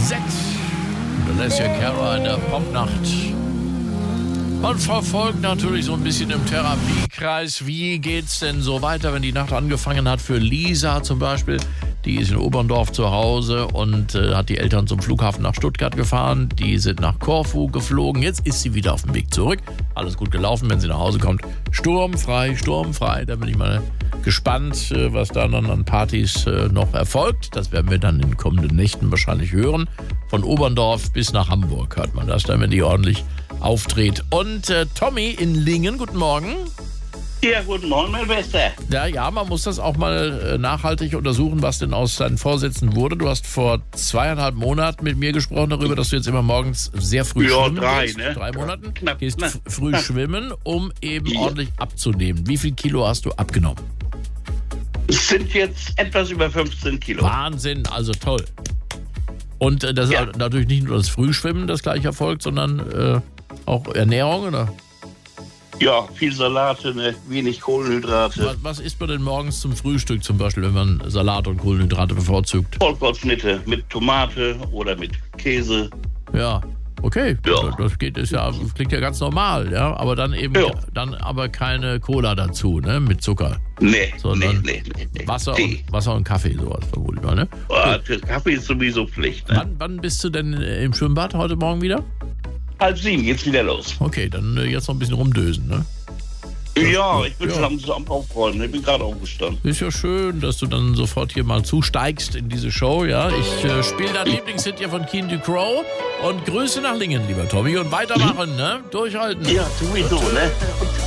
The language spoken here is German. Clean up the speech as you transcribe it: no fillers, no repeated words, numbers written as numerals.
Z. Alessia Cara in der Popnacht. Man verfolgt natürlich so ein bisschen im Therapiekreis, wie geht's denn so weiter, wenn die Nacht angefangen hat für Lisa zum Beispiel. Die ist in Oberndorf zu Hause und hat die Eltern zum Flughafen nach Stuttgart gefahren. Die sind nach Korfu geflogen. Jetzt ist sie wieder auf dem Weg zurück. Alles gut gelaufen, wenn sie nach Hause kommt. Sturmfrei, sturmfrei. Da bin ich mal gespannt, was da dann an Partys noch erfolgt. Das werden wir dann in den kommenden Nächten wahrscheinlich hören. Von Oberndorf bis nach Hamburg hört man das dann, wenn die ordentlich auftritt. Und Tommy in Lingen, guten Morgen. Ja, guten Morgen, mein Bester. Ja, man muss das auch mal nachhaltig untersuchen, was denn aus deinen Vorsätzen wurde. Du hast vor 2,5 Monaten mit mir gesprochen darüber, dass du jetzt immer morgens sehr früh schwimmen gehst. 3 Monaten. Knapp, gehst früh schwimmen, um eben ordentlich abzunehmen. Wie viel Kilo hast du abgenommen? Es sind jetzt etwas über 15 Kilo. Wahnsinn, also toll. Und das ist natürlich nicht nur das Frühschwimmen, das gleich erfolgt, sondern auch Ernährung, oder? Ja, viel Salate, wenig Kohlenhydrate. Was isst man denn morgens zum Frühstück zum Beispiel, wenn man Salat und Kohlenhydrate bevorzugt? Vollkornschnitte mit Tomate oder mit Käse. Ja, okay. Ja. Das klingt ja ganz normal, ja. Aber dann eben dann aber keine Cola dazu, ne? Mit Zucker. Nee. Wasser und Kaffee, sowas vermutlich mal, ne? Kaffee ist sowieso Pflicht. Ne? Wann bist du denn im Schwimmbad heute Morgen wieder? 6:30 geht's wieder los. Okay, dann jetzt noch ein bisschen rumdösen, ne? Ja, ich bin schon am Aufräumen. Ich bin gerade aufgestanden. Ist ja schön, dass du dann sofort hier mal zusteigst in diese Show, ja. Ich spiele dein Lieblingshit hier von Keen Ducrow und Grüße nach Lingen, lieber Tommy. Und weitermachen, ne? Durchhalten. Ja, sowieso, ne?